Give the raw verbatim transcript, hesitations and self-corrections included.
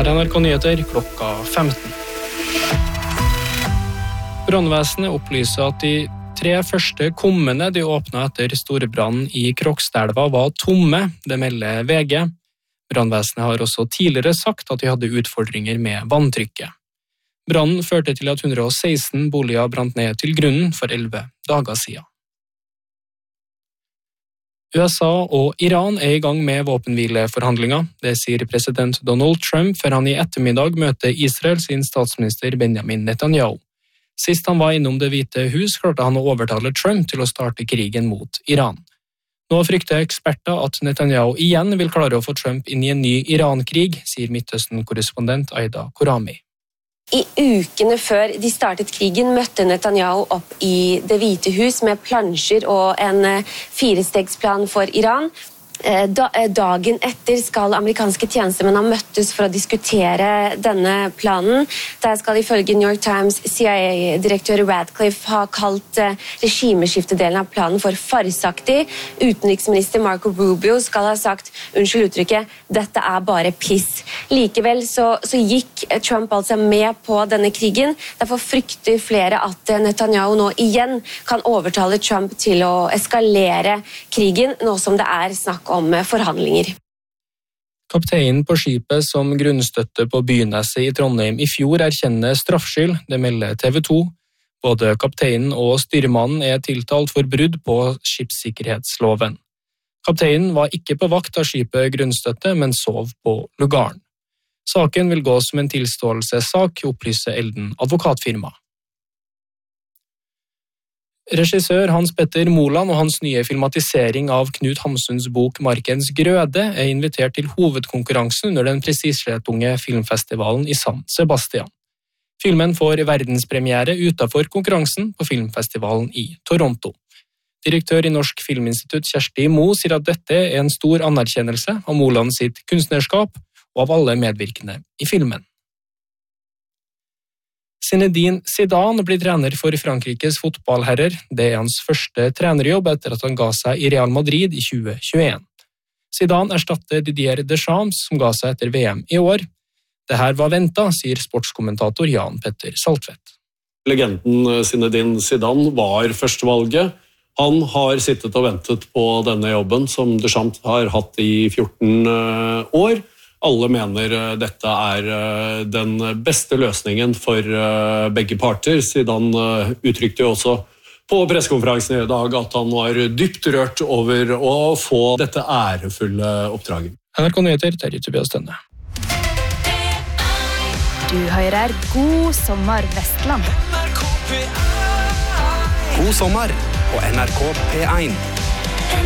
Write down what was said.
Her er N R K Nyheter klokka femten. Brannvesenet opplyser at de tre første kummene de åpnet etter storebrannen i Krokstadelva var tomme, det melder V G. Brannvesenet har også tidligere sagt at de hadde utfordringer med vanntrykket. Brannen førte til at ett hundre og seksten boliger brant ned til grunnen for elleve dager siden. U S A og Iran er i gang med våpenhvileforhandlinger. Det sier president Donald Trump før han i ettermiddag møter Israel sin statsminister Benjamin Netanyahu. Sist han var innom Det hvite hus, klarte han å overtale Trump til å starte krigen mot Iran. Nå frykter eksperter at Netanyahu igjen vil klare å få Trump inn i en ny Iran-krig, sier Midtøsten-korrespondent Aida Korami. I ukene før de startet krigen møtte Netanyahu opp i Det hvite hus med plansjer og en firestegsplan for Iran. Dagen etter skal amerikanske tjenestemenn ha møttes for å diskutere denne planen. Der skal ifølge New York Times C I A-direktør Radcliffe ha kalt regimeskiftedelen av planen for farsaktig. Utenriksminister Marco Rubio skal ha sagt, unnskyld uttrykket, dette er bare piss. Likevel så, så gikk Trump altså med på denne krigen. Derfor frykter flere at Netanyahu nå igjen kan overtale Trump til å eskalere krigen, nå som det er snakk om forhandlinger. Kapteinen på skipet som grunnstøtte på Byneset i Trondheim i fjor erkjenner straffskyld, det melder T V to. Både kapteinen og styrmannen er tiltalt for brudd på skipssikkerhetsloven. Kapteinen var ikke på vakt av skipet grunnstøtte, men sov på lugaren. Saken vil gå som en tilståelsessak, opplyser Elden advokatfirma. Regissør Hans Petter Moland og hans nye filmatisering av Knut Hamsuns bok Markens grøde er invitert til hovedkonkurransen under den prestisjetunge filmfestivalen i San Sebastian. Filmen får verdenspremiere utenfor konkurransen på filmfestivalen i Toronto. Direktør i Norsk Filminstitutt Kjersti Mo sier at dette er en stor anerkjennelse av Moland sitt kunstnerskap og av alle medvirkende i filmen. Zinedine Zidane blir trener for Frankrikes fotballherrer. Det er hans første trenerjobb etter at han ga seg i Real Madrid i tjue tjueen. Zidane erstatter Didier Deschamps, som ga seg etter V M i år. Dette var ventet, sier sportskommentator Jan Petter Saltvedt. Legenden Zinedine Zidane var førstevalget. Han har sittet og ventet på denne jobben som Deschamps har hatt i fjorten år. Alle mener dette er den beste løsningen for begge parter. Zidane uttrykte jo også på pressekonferansen i dag at han var dypt rørt over å få dette ærefulle oppdraget. N R K Nyheter, Terje Tobias Tønne. Du hører God sommer Vestland. God sommer på N R K P én.